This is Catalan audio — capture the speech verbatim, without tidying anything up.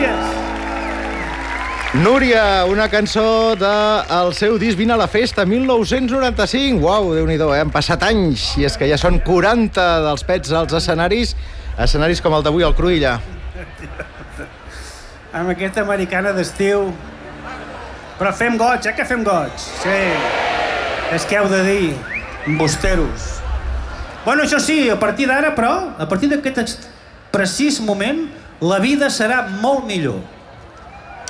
Gràcies. Núria, una cançó del seu disc Vine a la festa, mil nou-cents noranta-cinc. Uau, Déu-n'hi-do, eh? Han passat anys. I és que ja són quaranta dels Pets als escenaris. Escenaris com el d'avui al Cruïlla. Amb aquesta americana d'estiu. Però fem goig, eh, que fem goig. Sí. És que heu de dir, embusteros. Bueno, això sí, a partir d'ara, però, a partir d'aquest precís moment, la vida serà molt millor.